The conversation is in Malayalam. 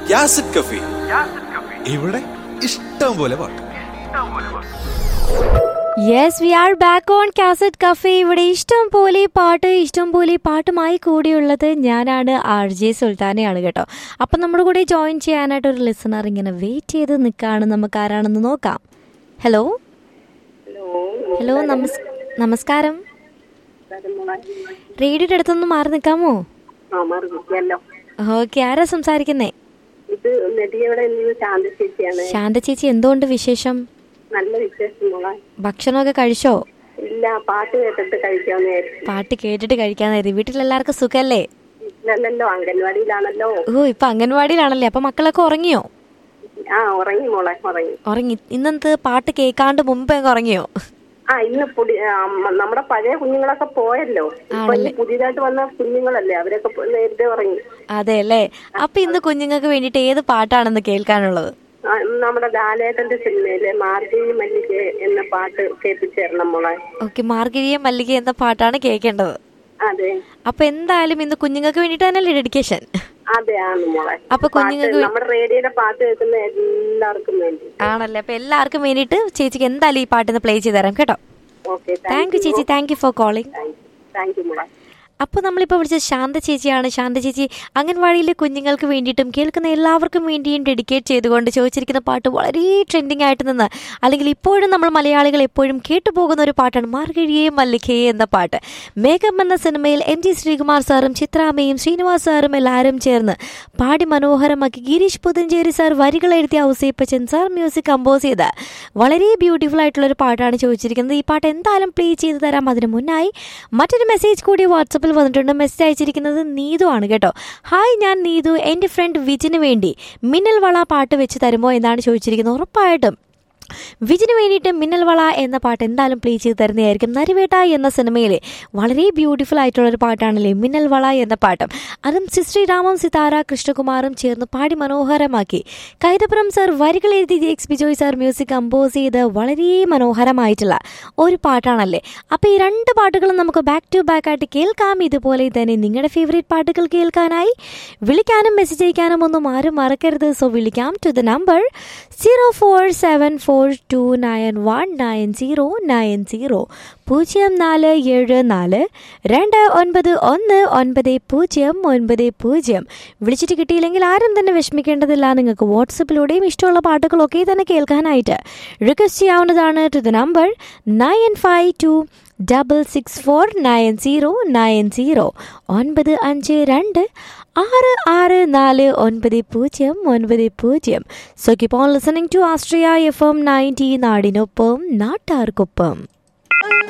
യാസിഡ് കഫി. ഇവിടെ ഇഷ്ടം പോലെ പാട്ട്. Yes, V are back on cassette cafe. ഇവിടെ ഇഷ്ടം പോലെ പാട്ടുമായി കൂടിയുള്ളത് ഞാനാണ്, RJ സുൽത്താനയാണ് കേട്ടോ. അപ്പം നമ്മുടെ കൂടെ ജോയിൻ ചെയ്യാനായിട്ട് ഒരു ലിസണർ ഇങ്ങനെ വെയിറ്റ് ചെയ്ത് നിൽക്കുകയാണ്. നമുക്ക് ആരാണെന്ന് നോക്കാം. ഹലോ ഹലോ, നമസ്കാരം. റേഡിയോയുടെ അടുത്തൊന്ന് മാറി നിൽക്കാമോ? ഓക്കെ, ആരാ സംസാരിക്കുന്നേ? ശാന്ത ചേച്ചി, എന്തുകൊണ്ട് വിശേഷം? നല്ല വിശേഷം. ഭക്ഷണമൊക്കെ കഴിച്ചോ? ഇല്ല, പാട്ട് കേട്ടിട്ട് കഴിക്കാന്ന്. പാട്ട് കേട്ടിട്ട് കഴിക്കാന്നായിരുന്നു. വീട്ടിലെല്ലാവർക്കും സുഖല്ലേ? ഇല്ലല്ലോ, അംഗൻവാടിയിലാണല്ലോ. ഓ, ഇപ്പൊ അംഗൻവാടിയിലാണല്ലേ. അപ്പൊ മക്കളൊക്കെ ഉറങ്ങിയോ? ഉറങ്ങി മോളെ, ഉറങ്ങി. ഇന്നെന്ത് പാട്ട് കേൾക്കാണ്ട് മുമ്പേ ഉറങ്ങിയോ? ഇന്ന് നമ്മുടെ പഴയ കുഞ്ഞുങ്ങളൊക്കെ പോയല്ലോ. പുതിയതായിട്ട് വന്ന കുഞ്ഞുങ്ങളല്ലേ, അവരൊക്കെ നേരത്തെ ഉറങ്ങി. അതെ അല്ലേ. അപ്പൊ ഇന്ന് കുഞ്ഞുങ്ങൾക്ക് വേണ്ടിട്ട് ഏത് പാട്ടാണെന്ന് കേൾക്കാനുള്ളത്? നമ്മുടെ ലാലേട്ടന്റെ സിനിമയിലെ മാർഗഴി മല്ലിക എന്ന പാട്ട് കേൾപ്പിച്ചു തരണം മോളെ. ഓക്കെ, മാർഗഴിയെ മല്ലിക എന്ന പാട്ടാണ് കേൾക്കേണ്ടത്. അതെ. അപ്പൊ എന്തായാലും ഇന്ന് കുഞ്ഞുങ്ങൾക്ക് വേണ്ടിട്ട് തന്നെയല്ലേ ഡെഡിക്കേഷൻ? അതെ, ആണ് മോളെ. അപ്പൊ കുഞ്ഞുങ്ങൾക്ക് നമ്മുടെ റേഡിയോയുടെ പാട്ട് കേൾക്കുന്ന എല്ലാവർക്കും വേണ്ടി ആണല്ലേ. അപ്പൊ എല്ലാവർക്കും വേണ്ടിട്ട് ചേച്ചിക്ക് എന്തായാലും ഈ പാട്ടിന്ന് പ്ലേ ചെയ്ത് തരാം കേട്ടോ. താങ്ക് യു ചേച്ചി, thank you for calling. Thank you മോളെ. അപ്പോൾ നമ്മളിപ്പോൾ വിളിച്ചത് ശാന്ത ചേച്ചിയാണ്. ശാന്ത ചേച്ചി അംഗൻവാടിയിലെ കുഞ്ഞുങ്ങൾക്ക് വേണ്ടിയിട്ടും കേൾക്കുന്ന എല്ലാവർക്കും വേണ്ടിയും ഡെഡിക്കേറ്റ് ചെയ്തുകൊണ്ട് ചോദിച്ചിരിക്കുന്ന പാട്ട് വളരെ ട്രെൻഡിങ് ആയിട്ട് നിന്ന്, അല്ലെങ്കിൽ ഇപ്പോഴും നമ്മൾ മലയാളികൾ എപ്പോഴും കേട്ടുപോകുന്ന ഒരു പാട്ടാണ് മാർഗഴിയെ മല്ലികയെ എന്ന പാട്ട്. മേഘം എന്ന സിനിമയിൽ MG ശ്രീകുമാർ സാറും ചിത്രാമ്മയും ശ്രീനിവാസ് സാറും എല്ലാവരും ചേർന്ന് പാടി മനോഹരമാക്കി ഗിരീഷ് പുതഞ്ചേരി സാർ വരികൾ എഴുതിയ ഔസേപ്പച്ചൻ സാർ മ്യൂസിക് കമ്പോസ് ചെയ്ത് വളരെ ബ്യൂട്ടിഫുൾ ആയിട്ടുള്ളൊരു പാട്ടാണ് ചോദിച്ചിരിക്കുന്നത്. ഈ പാട്ട് എന്തായാലും പ്ലേ ചെയ്ത് തരാം. അതിന് മുന്നായി മറ്റൊരു മെസ്സേജ് കൂടി വാട്സപ്പിൽ വന്നിട്ടുണ്ട്. മെസ്സേജ് അയച്ചിരിക്കുന്നത് നീതു ആണ് കേട്ടോ. ഹായ്, ഞാൻ നീതു. എൻ്റെ ഫ്രണ്ട് വിജിന് വേണ്ടി മിന്നൽ വള പാട്ട് വെച്ച് തരുമോ എന്നാണ് ചോദിച്ചിരിക്കുന്നത്. ഉറപ്പായിട്ടും വിജിന് വേണ്ടിയിട്ട് മിന്നൽ വള എന്ന പാട്ട് എന്തായാലും പ്ലേ ചെയ്ത് തരുന്നതായിരിക്കും. നരിവേട്ട എന്ന സിനിമയിലെ വളരെ ബ്യൂട്ടിഫുൾ ആയിട്ടുള്ളൊരു പാട്ടാണല്ലേ മിന്നൽ വള എന്ന പാട്ടും. അതും ശ്രീരാമും സിതാര കൃഷ്ണകുമാറും ചേർന്ന് പാടി മനോഹരമാക്കി കൈതപ്പുറം സാർ വരികൾ എഴുതി JX Bijoy sir music compose ചെയ്ത് വളരെ മനോഹരമായിട്ടുള്ള ഒരു പാട്ടാണല്ലേ. അപ്പോൾ ഈ രണ്ട് പാട്ടുകളും നമുക്ക് ബാക്ക് ടു ബാക്ക് ആയിട്ട് കേൾക്കാം. ഇതുപോലെ തന്നെ നിങ്ങളുടെ ഫേവറേറ്റ് പാട്ടുകൾ കേൾക്കാനായി വിളിക്കാനും മെസ്സേജ് അയക്കാനും ഒന്നും ആരും മറക്കരുത്. സോ വിളിക്കാം ടു ദ നമ്പർ 0474291990 0474291990. വിളിച്ചിട്ട് കിട്ടിയില്ലെങ്കിൽ ആരും തന്നെ വിഷമിക്കേണ്ടതില്ല. നിങ്ങൾക്ക് വാട്സപ്പിലൂടെയും ഇഷ്ടമുള്ള പാട്ടുകളൊക്കെ തന്നെ കേൾക്കാനായിട്ട് റിക്വസ്റ്റ് ചെയ്യാവുന്നതാണ് to the number 9526649090 9526649090. So keep on listening to Astria FM 90 നാടിനൊപ്പം നാട്ടാർക്കൊപ്പം.